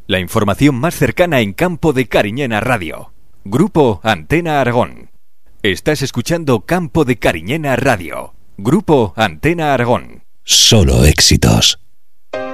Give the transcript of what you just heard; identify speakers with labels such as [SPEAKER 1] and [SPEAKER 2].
[SPEAKER 1] La información más cercana en Campo de Cariñena Radio. Grupo Antena Aragón. Estás escuchando Campo de Cariñena Radio. Grupo Antena Aragón.
[SPEAKER 2] Solo éxitos.